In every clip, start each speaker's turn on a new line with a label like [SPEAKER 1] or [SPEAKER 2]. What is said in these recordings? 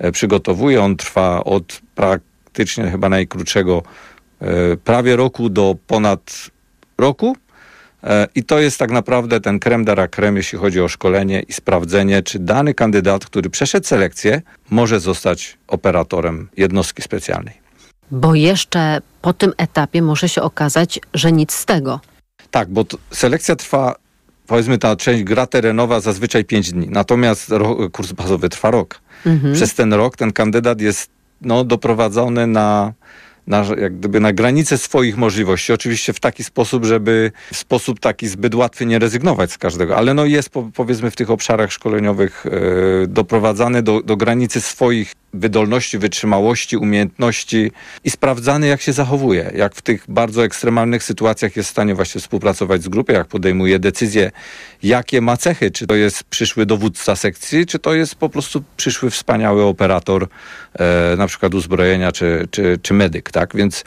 [SPEAKER 1] przygotowuje. On trwa od praktycznie chyba najkrótszego prawie roku do ponad roku. I to jest tak naprawdę ten crème de la crème, jeśli chodzi o szkolenie i sprawdzenie, czy dany kandydat, który przeszedł selekcję, może zostać operatorem jednostki specjalnej.
[SPEAKER 2] Bo jeszcze po tym etapie może się okazać, że nic z tego.
[SPEAKER 1] Tak, bo selekcja trwa, powiedzmy ta część gra terenowa zazwyczaj 5 dni, natomiast kurs bazowy trwa rok. Przez ten rok ten kandydat jest doprowadzony na jak gdyby na granicę swoich możliwości. Oczywiście w taki sposób, żeby w sposób taki zbyt łatwy nie rezygnować z każdego, ale jest powiedzmy w tych obszarach szkoleniowych doprowadzany do granicy swoich wydolności, wytrzymałości, umiejętności i sprawdzany, jak się zachowuje, jak w tych bardzo ekstremalnych sytuacjach jest w stanie właśnie współpracować z grupą, jak podejmuje decyzje, jakie ma cechy, czy to jest przyszły dowódca sekcji, czy to jest po prostu przyszły wspaniały operator na przykład uzbrojenia, czy medyk, tak? Więc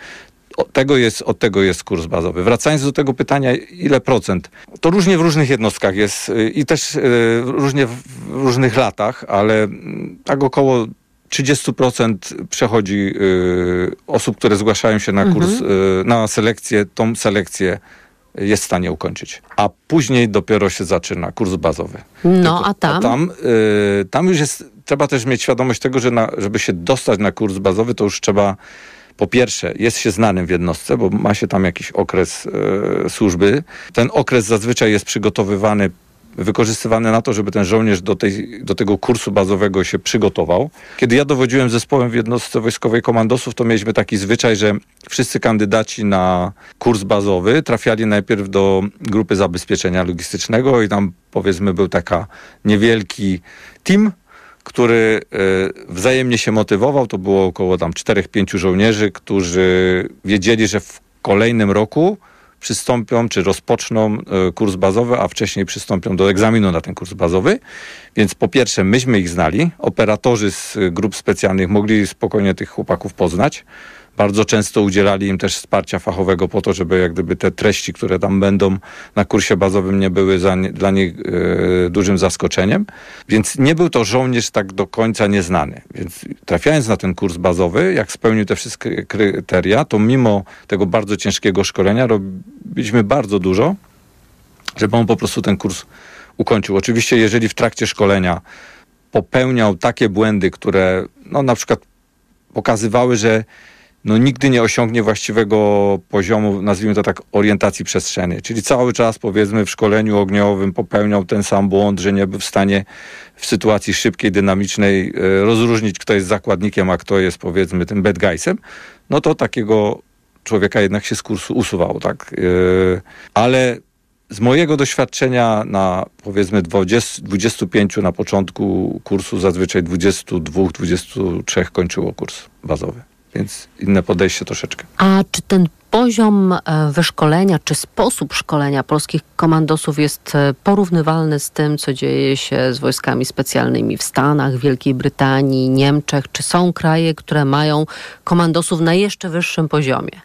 [SPEAKER 1] od tego jest kurs bazowy. Wracając do tego pytania, ile procent? To różnie w różnych jednostkach jest i też różnie w różnych latach, ale tak około 30% przechodzi osób, które zgłaszają się na kurs, na selekcję, tą selekcję jest w stanie ukończyć. A później dopiero się zaczyna kurs bazowy.
[SPEAKER 2] A tam?
[SPEAKER 1] Tam już jest, trzeba też mieć świadomość tego, że żeby się dostać na kurs bazowy, to już trzeba, po pierwsze, jest się znanym w jednostce, bo ma się tam jakiś okres służby. Ten okres zazwyczaj jest przygotowywany, wykorzystywany na to, żeby ten żołnierz do tego kursu bazowego się przygotował. Kiedy ja dowodziłem zespołem w jednostce wojskowej komandosów, to mieliśmy taki zwyczaj, że wszyscy kandydaci na kurs bazowy trafiali najpierw do grupy zabezpieczenia logistycznego i tam powiedzmy był taka niewielki team, który wzajemnie się motywował. To było około tam 4-5 żołnierzy, którzy wiedzieli, że w kolejnym roku przystąpią, czy rozpoczną kurs bazowy, a wcześniej przystąpią do egzaminu na ten kurs bazowy. Więc po pierwsze, myśmy ich znali. Operatorzy z grup specjalnych mogli spokojnie tych chłopaków poznać. Bardzo często udzielali im też wsparcia fachowego po to, żeby jak gdyby te treści, które tam będą na kursie bazowym, nie były dla nich dużym zaskoczeniem. Więc nie był to żołnierz tak do końca nieznany. Więc trafiając na ten kurs bazowy, jak spełnił te wszystkie kryteria, to mimo tego bardzo ciężkiego szkolenia robiliśmy bardzo dużo, żeby on po prostu ten kurs ukończył. Oczywiście, jeżeli w trakcie szkolenia popełniał takie błędy, które na przykład pokazywały, że nigdy nie osiągnie właściwego poziomu, nazwijmy to tak, orientacji przestrzennej. Czyli cały czas, powiedzmy, w szkoleniu ogniowym popełniał ten sam błąd, że nie był w stanie w sytuacji szybkiej, dynamicznej rozróżnić, kto jest zakładnikiem, a kto jest, powiedzmy, tym bad guysem. To takiego człowieka jednak się z kursu usuwało, tak? Ale z mojego doświadczenia na, powiedzmy, 25 na początku kursu, zazwyczaj 22-23 kończyło kurs bazowy. Więc inne podejście troszeczkę.
[SPEAKER 2] A czy ten poziom wyszkolenia, czy sposób szkolenia polskich komandosów jest porównywalny z tym, co dzieje się z wojskami specjalnymi w Stanach, Wielkiej Brytanii, Niemczech? Czy są kraje, które mają komandosów na jeszcze wyższym poziomie?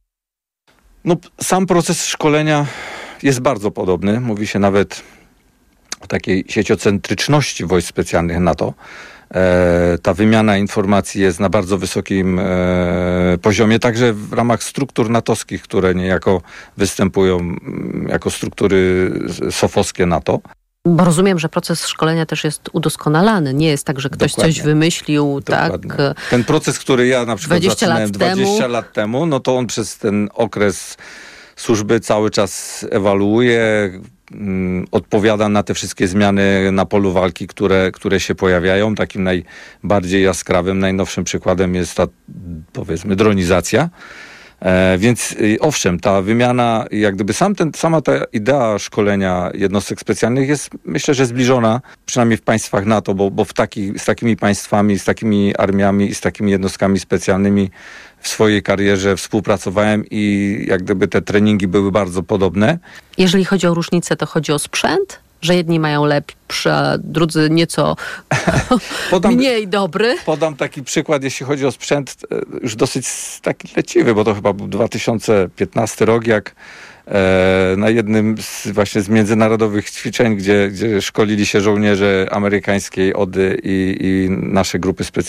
[SPEAKER 1] Sam proces szkolenia jest bardzo podobny. Mówi się nawet o takiej sieciocentryczności wojsk specjalnych NATO. Ta wymiana informacji jest na bardzo wysokim poziomie, także w ramach struktur natowskich, które niejako występują jako struktury sofowskie NATO.
[SPEAKER 2] Bo rozumiem, że proces szkolenia też jest udoskonalany. Nie jest tak, że ktoś coś wymyślił.
[SPEAKER 1] Dokładnie.
[SPEAKER 2] Tak.
[SPEAKER 1] Ten proces, który ja na przykład
[SPEAKER 2] 20
[SPEAKER 1] lat temu, to on przez ten okres służby cały czas ewaluuje, odpowiada na te wszystkie zmiany na polu walki, które się pojawiają. Takim najbardziej jaskrawym, najnowszym przykładem jest ta, powiedzmy, dronizacja. Więc owszem, ta wymiana, jak gdyby sama ta idea szkolenia jednostek specjalnych jest, myślę, że zbliżona, przynajmniej w państwach NATO, bo z takimi państwami, z takimi armiami i z takimi jednostkami specjalnymi w swojej karierze współpracowałem i jak gdyby te treningi były bardzo podobne.
[SPEAKER 2] Jeżeli chodzi o różnicę, to chodzi o sprzęt? Że jedni mają lepszy, a drudzy nieco mniej dobry. Podam
[SPEAKER 1] taki przykład, jeśli chodzi o sprzęt, już dosyć taki leciwy, bo to chyba był 2015 rok, jak na jednym z międzynarodowych ćwiczeń, gdzie szkolili się żołnierze amerykańskiej ODY i nasze grupy specjalne,